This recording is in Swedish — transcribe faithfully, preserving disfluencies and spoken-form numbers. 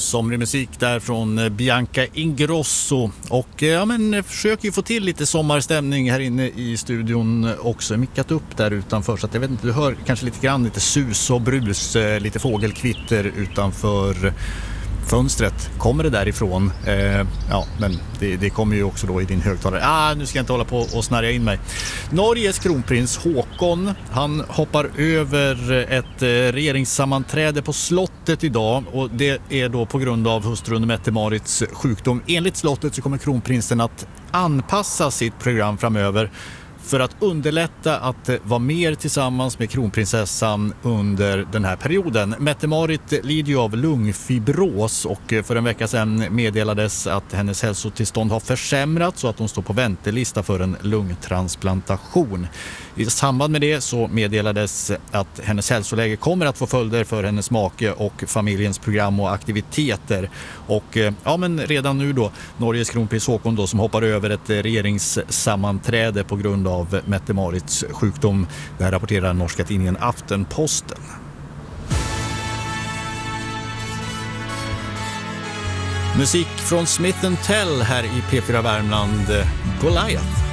somrig musik där från Bianca Ingrosso. Och ja, men försöker ju få till lite sommarstämning här inne i studion också. Mickat upp där utanför, så att jag vet inte, du hör kanske lite grann lite sus och brus, lite fågelkvitter utanför fönstret. Kommer det därifrån? Eh, ja, men det, det kommer ju också då i din högtalare. Ah, nu ska jag inte hålla på och snärja in mig. Norges kronprins Håkon, han hoppar över ett eh, regeringssammanträde på slottet idag, och det är då på grund av hustrun Mette-Marits sjukdom. Enligt slottet så kommer kronprinsen att anpassa sitt program framöver för att underlätta att vara mer tillsammans med kronprinsessan under den här perioden. Mette-Marit lider ju av lungfibros, och för en vecka sedan meddelades att hennes hälsotillstånd har försämrats så att hon står på väntelista för en lungtransplantation. I samband med det så meddelades att hennes hälsoläge kommer att få följder för hennes make och familjens program och aktiviteter. Och ja, men redan nu då Norges kronprins Håkon då, som hoppar över ett regeringssammanträde på grund av av Mette-Marits sjukdom. Det här rapporterar norska tidningen Aftenposten. Musik från Smith and Tell här i P fyra Värmland, Goliath.